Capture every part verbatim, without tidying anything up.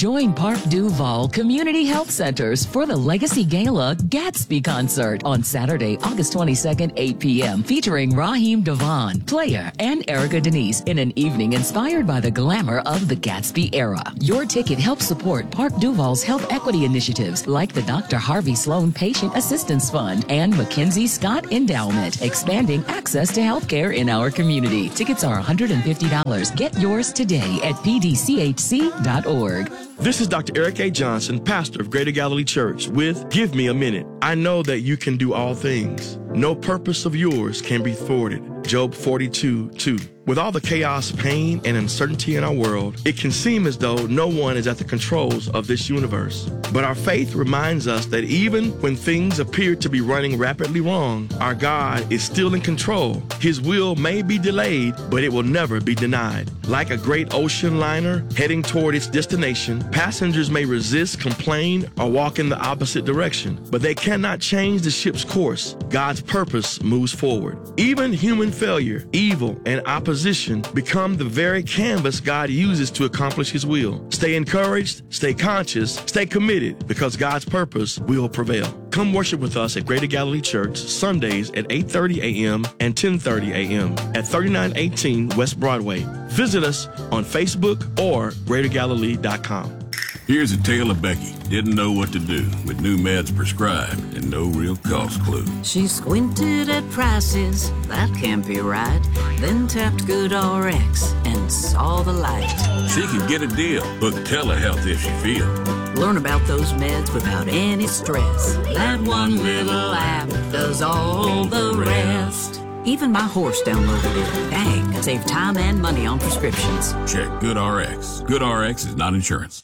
Join Park Duval Community Health Centers for the Legacy Gala Gatsby Concert on Saturday, August twenty-second, eight p.m. featuring Raheem Devon, Player, and Erica Denise in an evening inspired by the glamour of the Gatsby era. Your ticket helps support Park Duval's health equity initiatives like the Doctor Harvey Sloan Patient Assistance Fund and Mackenzie Scott Endowment, expanding access to health care in our community. Tickets are one hundred fifty dollars. Get yours today at p d c h c dot org. This is Doctor Eric A. Johnson, pastor of Greater Galilee Church with Give Me a Minute. I know that you can do all things. No purpose of yours can be thwarted. Job forty-two two. With all the chaos, pain, and uncertainty in our world, it can seem as though no one is at the controls of this universe. But our faith reminds us that even when things appear to be running rapidly wrong, our God is still in control. His will may be delayed, but it will never be denied. Like a great ocean liner heading toward its destination, passengers may resist, complain, or walk in the opposite direction, but they cannot change the ship's course. God's purpose moves forward. Even human failure, evil, and opposition become the very canvas God uses to accomplish His will. Stay encouraged, stay conscious, stay committed, because God's purpose will prevail. Come worship with us at Greater Galilee Church Sundays at eight thirty a.m. and ten thirty a.m. at thirty-nine eighteen West Broadway. Visit us on Facebook or greater galilee dot com. Here's a tale of Becky. Didn't know what to do with new meds prescribed and no real cost clue. She squinted at prices, that can't be right. Then tapped GoodRx and saw the light. She could get a deal, book telehealth if she feel. Learn about those meds without any stress. That one little app does all the rest. Even my horse downloaded it. Dang, save time and money on prescriptions. Check GoodRx. GoodRx is not insurance.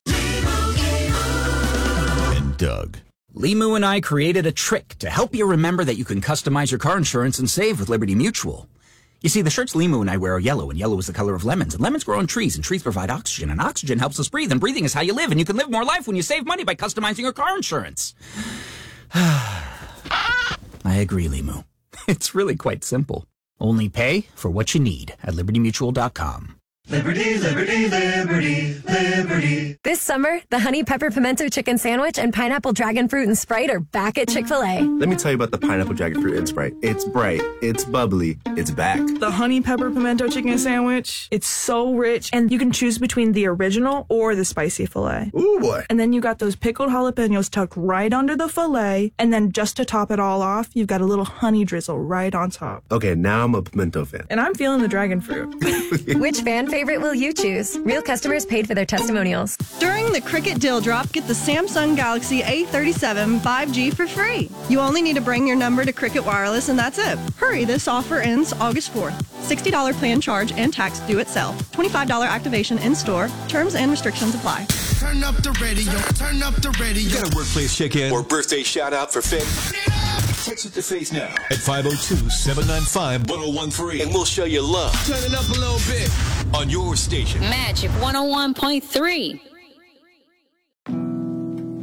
And Doug. Limu and I created a trick to help you remember that you can customize your car insurance and save with Liberty Mutual. You see, the shirts Limu and I wear are yellow, and yellow is the color of lemons, and lemons grow on trees, and trees provide oxygen, and oxygen helps us breathe, and breathing is how you live, and you can live more life when you save money by customizing your car insurance. I agree, Limu. It's really quite simple. Only pay for what you need at liberty mutual dot com. Liberty, liberty, liberty, liberty. This summer, the Honey Pepper Pimento Chicken Sandwich and Pineapple Dragon Fruit and Sprite are back at Chick-fil-A. Let me tell you about the Pineapple Dragon Fruit and Sprite. It's bright, it's bubbly, it's back. The Honey Pepper Pimento Chicken Sandwich, it's so rich, and you can choose between the original or the spicy filet. Ooh, boy. And then you got those pickled jalapenos tucked right under the filet, and then just to top it all off, you've got a little honey drizzle right on top. Okay, now I'm a pimento fan. And I'm feeling the dragon fruit. Which fan favorite will you choose? Real customers paid for their testimonials. During the Cricket Deal Drop, get the Samsung Galaxy A thirty-seven five G for free. You only need to bring your number to Cricket Wireless and that's it. Hurry, this offer ends August fourth. sixty dollars plan charge and tax due itself. twenty-five dollars activation in-store. Terms and restrictions apply. Turn up the radio, turn up the radio. Got a workplace check-in or birthday shout-out for Finn? Text it to Faith now at five oh two, seven nine five, one oh one three and we'll show you love. Turn it up a little bit. On your station. Magic one oh one point three.